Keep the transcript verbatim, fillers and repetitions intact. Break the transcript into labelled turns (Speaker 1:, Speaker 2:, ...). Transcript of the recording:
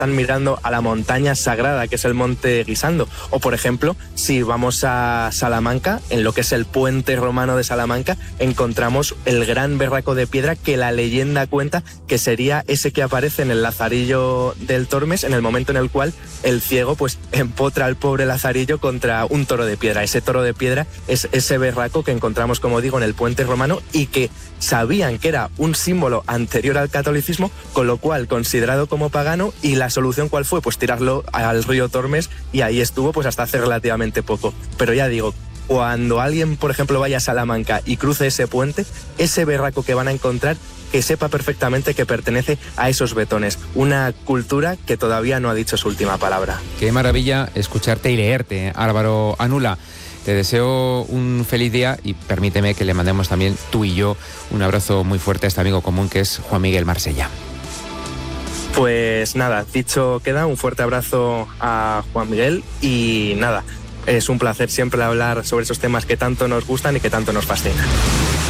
Speaker 1: están mirando a la montaña sagrada que es el Monte Guisando. O por ejemplo, si vamos a Salamanca, en lo que es el puente romano de Salamanca, encontramos el gran verraco de piedra que la leyenda cuenta que sería ese que aparece en el Lazarillo del Tormes en el momento en el cual el ciego pues empotra al pobre Lazarillo contra un toro de piedra. Ese toro de piedra es ese verraco que encontramos, como digo, en el puente romano y que sabían que era un símbolo anterior al catolicismo, con lo cual considerado como pagano, y la solución ¿cuál fue? Pues tirarlo al río Tormes, y ahí estuvo pues hasta hace relativamente poco. Pero ya digo, cuando alguien, por ejemplo, vaya a Salamanca y cruce ese puente, ese verraco que van a encontrar, que sepa perfectamente que pertenece a esos betones, una cultura que todavía no ha dicho su última palabra.
Speaker 2: Qué maravilla escucharte y leerte, Álvaro Anula. Te deseo un feliz día y permíteme que le mandemos también tú y yo un abrazo muy fuerte a este amigo común que es Juan Miguel Marsella.
Speaker 1: Pues nada, dicho queda, un fuerte abrazo a Juan Miguel y nada, es un placer siempre hablar sobre esos temas que tanto nos gustan y que tanto nos fascinan.